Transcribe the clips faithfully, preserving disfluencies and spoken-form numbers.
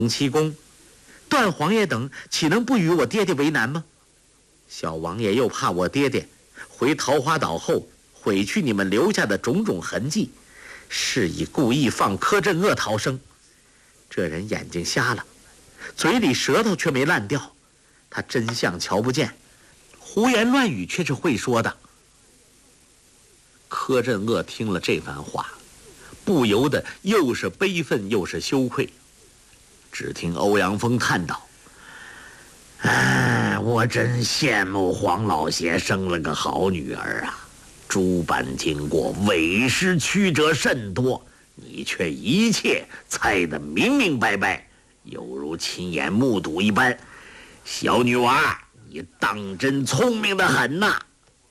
七公，段王爷等岂能不与我爹爹为难吗？小王爷又怕我爹爹回桃花岛后毁去你们留下的种种痕迹，是以故意放柯镇恶逃生。这人眼睛瞎了，嘴里舌头却没烂掉，他真相瞧不见，胡言乱语却是会说的。柯镇恶听了这番话，不由得又是悲愤又是羞愧。只听欧阳锋叹道：“哎，我真羡慕黄老邪生了个好女儿啊！诸般经过，委实曲折甚多，你却一切猜得明明白白，犹如亲眼目睹一般。小女娃，你当真聪明得很呐！”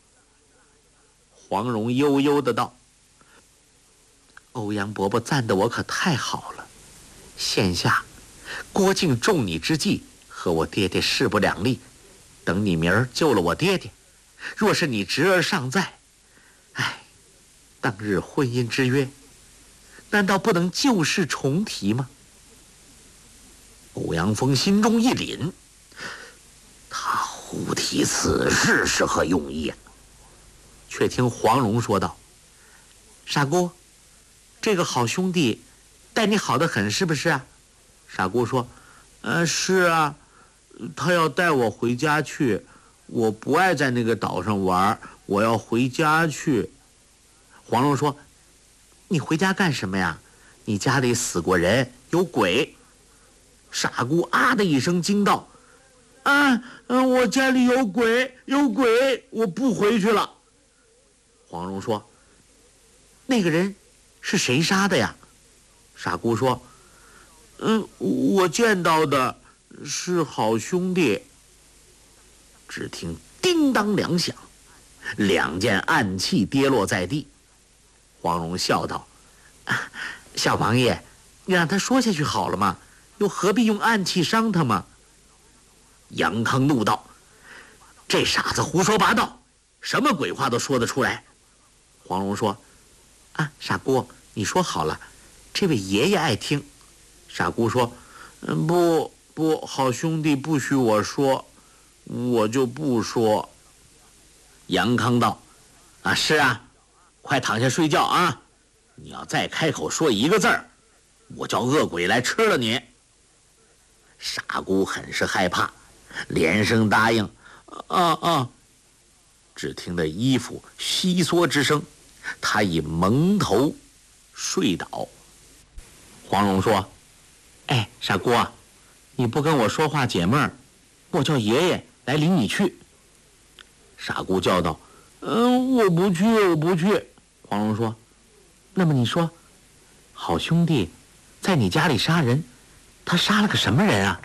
黄蓉悠悠的道：“欧阳伯伯赞得我可太好了，现下郭靖中你之计，和我爹爹势不两立。等你明儿救了我爹爹，若是你侄儿尚在，哎，当日婚姻之约，难道不能旧事重提吗？”欧阳锋心中一凛，他胡提此事是何用意啊？却听黄蓉说道：“傻姑，这个好兄弟待你好得很，是不是啊？”傻姑说：“呃，是啊，他要带我回家去，我不爱在那个岛上玩，我要回家去。”黄蓉说：“你回家干什么呀？你家里死过人，有鬼。”傻姑啊的一声惊道：“啊，嗯，我家里有鬼，有鬼，我不回去了。”黄蓉说：“那个人是谁杀的呀？”傻姑说：“嗯，我见到的是好兄弟。”只听叮当两响，两件暗器跌落在地。黄蓉笑道：“啊，小王爷，你让他说下去好了嘛，又何必用暗器伤他嘛？”杨康怒道：“这傻子胡说八道，什么鬼话都说得出来。”黄蓉说：“啊，傻姑，你说好了，这位爷爷爱听。”傻姑说：“嗯，不不，好兄弟不许我说，我就不说。”杨康道：“啊，是啊，快躺下睡觉啊！你要再开口说一个字儿，我叫恶鬼来吃了你。”傻姑很是害怕，连声答应：“啊啊！”只听得衣服窸窣之声，他已蒙头睡倒。黄蓉说：“哎，傻姑啊，你不跟我说话解闷儿，我叫爷爷来领你去。”傻姑叫道：“嗯，我不去，我不去。”黄蓉说：“那么你说，好兄弟在你家里杀人，他杀了个什么人啊？”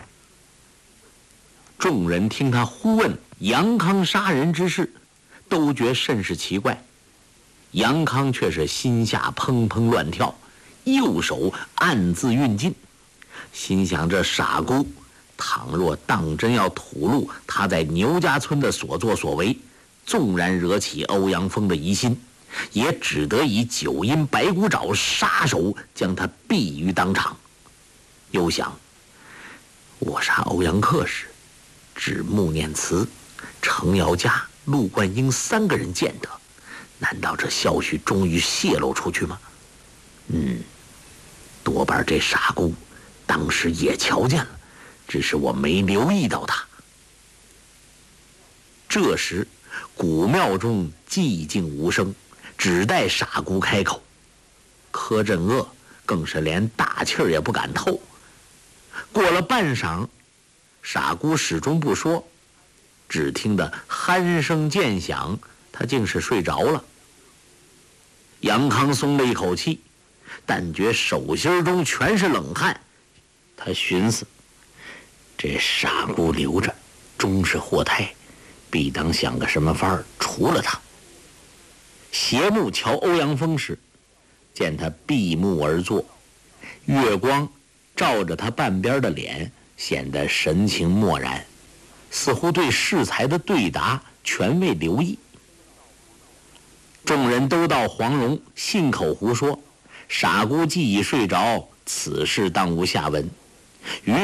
众人听他呼问杨康杀人之事，都觉甚是奇怪。杨康却是心下砰砰乱跳，右手暗自运劲，心想这傻姑倘若当真要吐露他在牛家村的所作所为，纵然惹起欧阳锋的疑心，也只得以九阴白骨爪杀手将他毙于当场。又想，我杀欧阳克时，只穆念慈、程瑶家、陆冠英三个人见得，难道这消息终于泄露出去吗？嗯，多半这傻姑当时也瞧见了，只是我没留意到他。这时古庙中寂静无声，只待傻姑开口。柯镇恶更是连大气儿也不敢透。过了半晌，傻姑始终不说，只听得鼾声渐响，他竟是睡着了。杨康松了一口气，但觉手心中全是冷汗。他寻思，这傻姑留着终是祸胎，必当想个什么法儿除了他。斜目瞧欧阳锋时，见他闭目而坐，月光照着他半边的脸，显得神情漠然，似乎对适才的对答全未留意。众人都道黄蓉信口胡说，傻姑既已睡着，此事当无下文。于